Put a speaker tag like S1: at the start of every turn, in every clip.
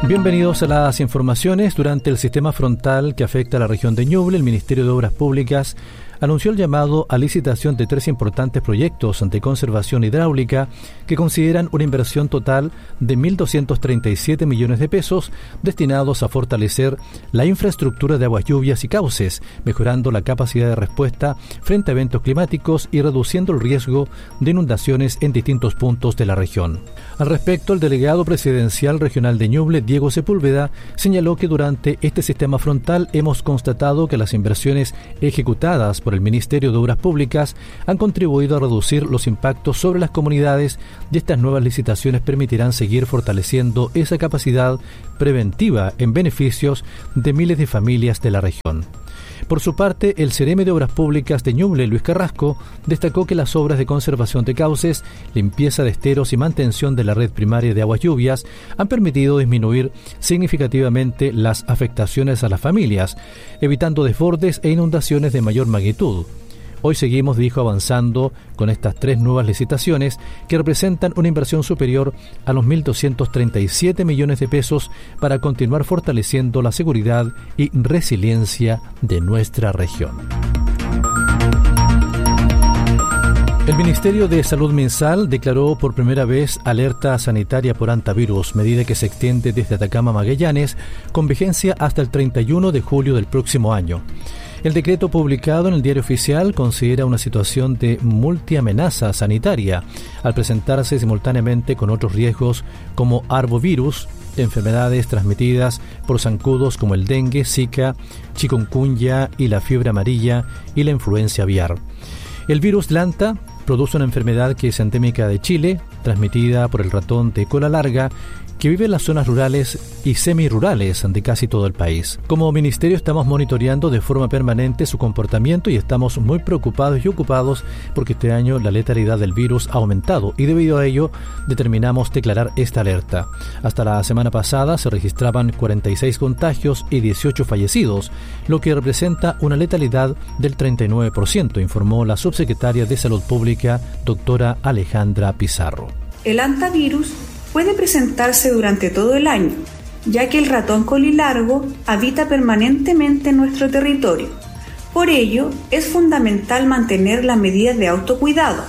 S1: Bienvenidos a las informaciones. Durante el sistema frontal que afecta a la región de Ñuble, el Ministerio de Obras Públicas anunció el llamado a licitación de 3 importantes proyectos de conservación hidráulica que consideran una inversión total de 1.237 millones de pesos destinados a fortalecer la infraestructura de aguas lluvias y cauces, mejorando la capacidad de respuesta frente a eventos climáticos y reduciendo el riesgo de inundaciones en distintos puntos de la región. Al respecto, el delegado presidencial regional de Ñuble, Diego Sepúlveda, señaló que durante este sistema frontal hemos constatado que las inversiones ejecutadas por el Ministerio de Obras Públicas han contribuido a reducir los impactos sobre las comunidades y estas nuevas licitaciones permitirán seguir fortaleciendo esa capacidad preventiva en beneficios de miles de familias de la región. Por su parte, el Ceremi de Obras Públicas de Ñuble, Luis Carrasco, destacó que las obras de conservación de cauces, limpieza de esteros y mantención de la red primaria de aguas lluvias han permitido disminuir significativamente las afectaciones a las familias, evitando desbordes e inundaciones de mayor magnitud. Hoy seguimos, dijo, avanzando con estas 3 nuevas licitaciones que representan una inversión superior a los 1.237 millones de pesos para continuar fortaleciendo la seguridad y resiliencia de nuestra región. El Ministerio de Salud Minsal declaró por primera vez alerta sanitaria por hantavirus, medida que se extiende desde Atacama a Magallanes, con vigencia hasta el 31 de julio del próximo año. El decreto publicado en el Diario Oficial considera una situación de multiamenaza sanitaria, al presentarse simultáneamente con otros riesgos como arbovirus, enfermedades transmitidas por zancudos como el dengue, zika, chikungunya y la fiebre amarilla y la influenza aviar. El virus Lanta produce una enfermedad que es endémica de Chile, transmitida por el ratón de cola larga, que vive en las zonas rurales y semirurales de casi todo el país. Como ministerio estamos monitoreando de forma permanente su comportamiento y estamos muy preocupados y ocupados porque este año la letalidad del virus ha aumentado y debido a ello determinamos declarar esta alerta. Hasta la semana pasada se registraban 46 contagios y 18 fallecidos, lo que representa una letalidad del 39%, informó la subsecretaria de Salud Pública, doctora Alejandra Pizarro.
S2: El hantavirus puede presentarse durante todo el año, ya que el ratón colilargo habita permanentemente en nuestro territorio. Por ello, es fundamental mantener las medidas de autocuidado,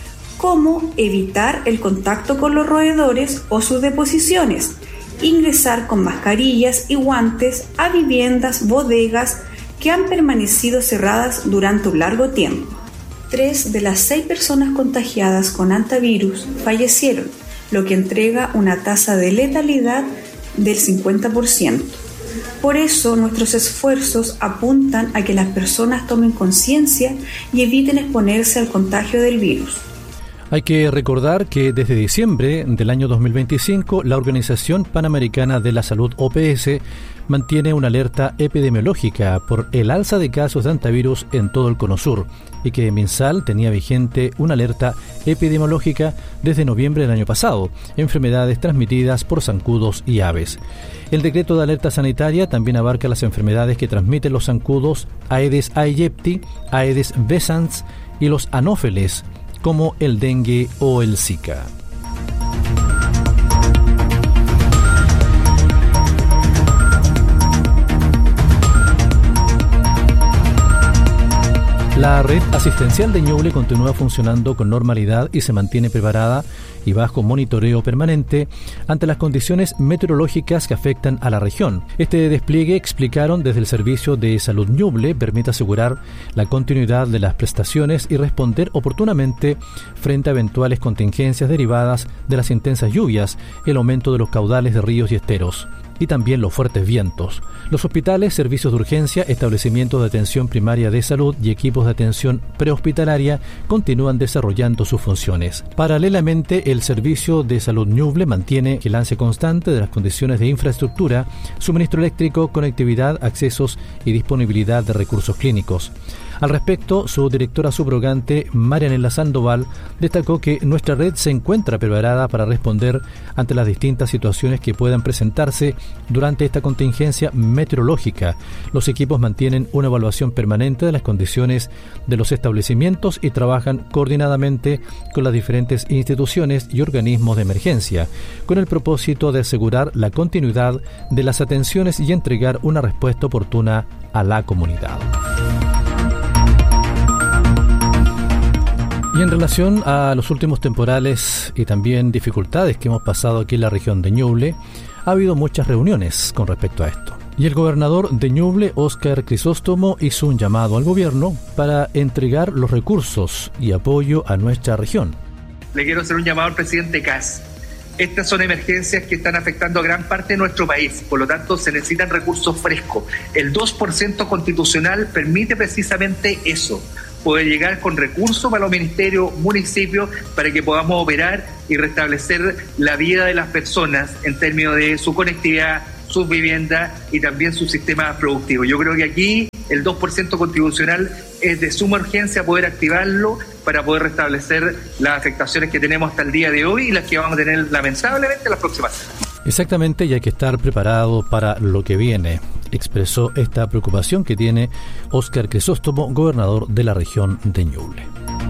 S2: como evitar el contacto con los roedores o sus deposiciones, ingresar con mascarillas y guantes a viviendas, bodegas que han permanecido cerradas durante un largo tiempo. 3 de las 6 personas contagiadas con hantavirus fallecieron, lo que entrega una tasa de letalidad del 50%. Por eso, nuestros esfuerzos apuntan a que las personas tomen conciencia y eviten exponerse al contagio del virus.
S1: Hay que recordar que desde diciembre del año 2025, la Organización Panamericana de la Salud, OPS, mantiene una alerta epidemiológica por el alza de casos de hantavirus en todo el Cono Sur y que Minsal tenía vigente una alerta epidemiológica desde noviembre del año pasado, enfermedades transmitidas por zancudos y aves. El decreto de alerta sanitaria también abarca las enfermedades que transmiten los zancudos Aedes aegypti, Aedes besans y los anófeles, como el dengue o el zika. La red asistencial de Ñuble continúa funcionando con normalidad y se mantiene preparada y bajo monitoreo permanente ante las condiciones meteorológicas que afectan a la región. Este despliegue, explicaron desde el Servicio de Salud Ñuble, permite asegurar la continuidad de las prestaciones y responder oportunamente frente a eventuales contingencias derivadas de las intensas lluvias, el aumento de los caudales de ríos y esteros y también los fuertes vientos. Los hospitales, servicios de urgencia, establecimientos de atención primaria de salud y equipos de atención prehospitalaria continúan desarrollando sus funciones. Paralelamente, el Servicio de Salud Ñuble mantiene vigilance constante de las condiciones de infraestructura, suministro eléctrico, conectividad, accesos y disponibilidad de recursos clínicos. Al respecto, su directora subrogante, Marianela Sandoval, destacó que nuestra red se encuentra preparada para responder ante las distintas situaciones que puedan presentarse durante esta contingencia meteorológica. Los equipos mantienen una evaluación permanente de las condiciones de los establecimientos y trabajan coordinadamente con las diferentes instituciones y organismos de emergencia, con el propósito de asegurar la continuidad de las atenciones y entregar una respuesta oportuna a la comunidad. Y en relación a los últimos temporales y también dificultades que hemos pasado aquí en la región de Ñuble, ha habido muchas reuniones con respecto a esto. Y el gobernador de Ñuble, Óscar Crisóstomo, hizo un llamado al gobierno para entregar los recursos y apoyo a nuestra región.
S3: Le quiero hacer un llamado al presidente Kast. Estas son emergencias que están afectando a gran parte de nuestro país, por lo tanto se necesitan recursos frescos. El 2% constitucional permite precisamente eso, poder llegar con recursos para los ministerios, municipios, para que podamos operar y restablecer la vida de las personas en términos de su conectividad, sus viviendas y también su sistema productivo. Yo creo que aquí el 2% constitucional es de suma urgencia poder activarlo para poder restablecer las afectaciones que tenemos hasta el día de hoy y las que vamos a tener lamentablemente las próximas semanas.
S1: Exactamente, y hay que estar preparado para lo que viene. Expresó esta preocupación que tiene Óscar Crisóstomo, gobernador de la región de Ñuble.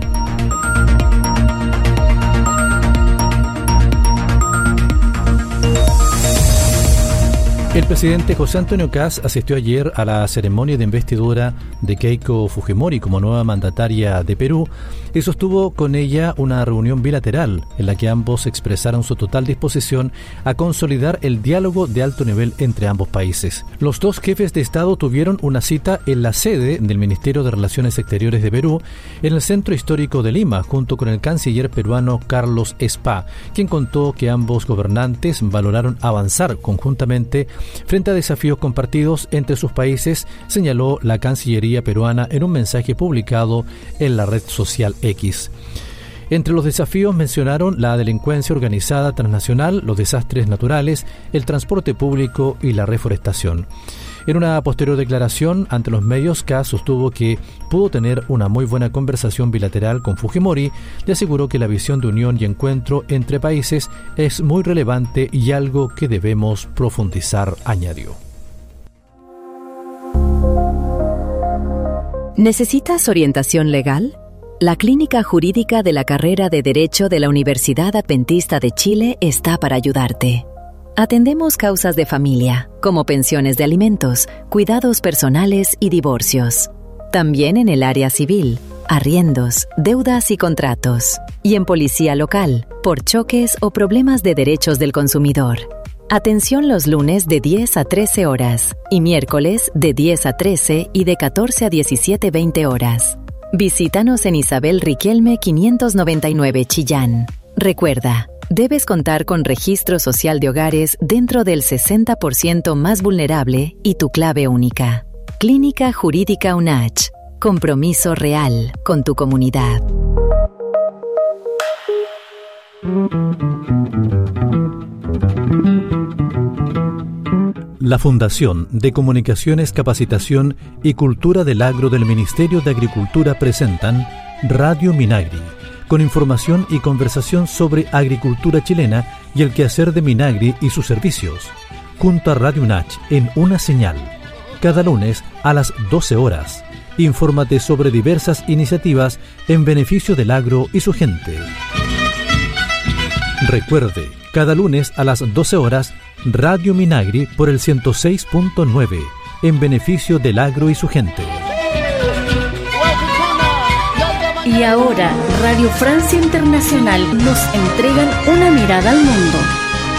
S1: El presidente José Antonio Kast asistió ayer a la ceremonia de investidura de Keiko Fujimori como nueva mandataria de Perú y sostuvo con ella una reunión bilateral en la que ambos expresaron su total disposición a consolidar el diálogo de alto nivel entre ambos países. Los dos jefes de Estado tuvieron una cita en la sede del Ministerio de Relaciones Exteriores de Perú, en el Centro Histórico de Lima, junto con el canciller peruano Carlos Spa, quien contó que ambos gobernantes valoraron avanzar conjuntamente frente a desafíos compartidos entre sus países, señaló la Cancillería peruana en un mensaje publicado en la red social X. Entre los desafíos mencionaron la delincuencia organizada transnacional, los desastres naturales, el transporte público y la reforestación. En una posterior declaración ante los medios, Kast sostuvo que pudo tener una muy buena conversación bilateral con Fujimori y aseguró que la visión de unión y encuentro entre países es muy relevante y algo que debemos profundizar, añadió.
S4: ¿Necesitas orientación legal? La Clínica Jurídica de la Carrera de Derecho de la Universidad Adventista de Chile está para ayudarte. Atendemos causas de familia, como pensiones de alimentos, cuidados personales y divorcios. También en el área civil, arriendos, deudas y contratos. Y en policía local, por choques o problemas de derechos del consumidor. Atención los lunes de 10 a 13 horas y miércoles de 10 a 13 y de 14 a 17:20 horas. Visítanos en Isabel Riquelme 599 Chillán. Recuerda, debes contar con registro social de hogares dentro del 60% más vulnerable y tu clave única. Clínica Jurídica UNACH. Compromiso real con tu comunidad.
S1: La Fundación de Comunicaciones, Capacitación y Cultura del Agro del Ministerio de Agricultura presentan Radio Minagri, con información y conversación sobre agricultura chilena y el quehacer de Minagri y sus servicios, junto a Radio UNACH en una señal, cada lunes a las 12 horas. Infórmate sobre diversas iniciativas en beneficio del agro y su gente. Recuerde, cada lunes a las 12 horas, Radio Minagri por el 106.9, en beneficio del agro y su gente.
S5: Y ahora, Radio Francia Internacional nos entregan una mirada al mundo.